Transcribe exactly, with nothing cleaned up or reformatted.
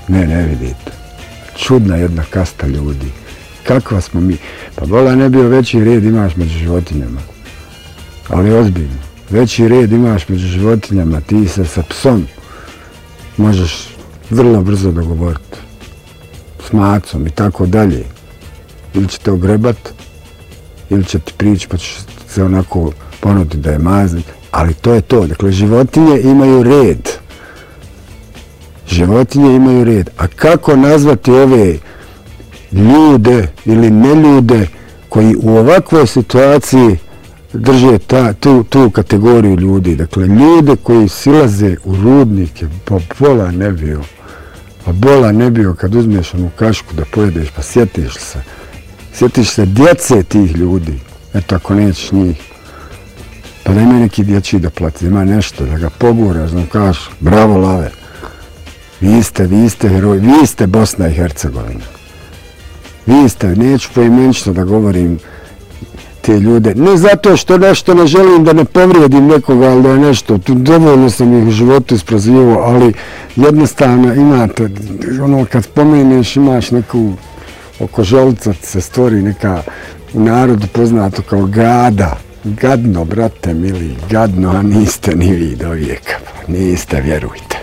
Ne, ne vidite. Čudna jedna kasta ljudi. Kakva smo mi? Pa bola ne bio veći red imaš među životinjama. Ali ozbiljno. Veći red imaš među životinjama. Ti se sa psom možeš vrlo brzo dogovoriti. S macom i tako dalje. Ili će te ogrebat, ili će ti prići pa ćeš se onako ponuditi da je mazni. Ali to je to. Dakle, životinje imaju red. Životinje imaju red. A kako nazvati ove ljude ili neljude koji u ovakvoj situaciji drže ta, tu, tu kategoriju ljudi? Dakle, ljude koji silaze u rudnike, pa bola ne bio. Pa bola ne bio kad uzmeš onu kašku da pojedeš, pa sjetiš se. Sjetiš se djece tih ljudi. Eto, ako nećeš njih. Pa da ima neki dječji da plati, ima nešto, da ga poguraš, da kažeš, bravo lave. Vi ste, vi ste heroji, vi ste Bosna i Hercegovina. Vi ste, neću poimenično da govorim te ljude. Ne zato što nešto ne želim da ne povrijedim nekoga, ali da je nešto. Tu dovoljno sam ih u životu isprozivao, ali jednostavno imate, ono kad spomeneš imaš neku oko želuca se stvori neka u narodu poznato kao gada. Gadno, brate mili, gadno, a niste ni vi do vijeka. Niste, vjerujte.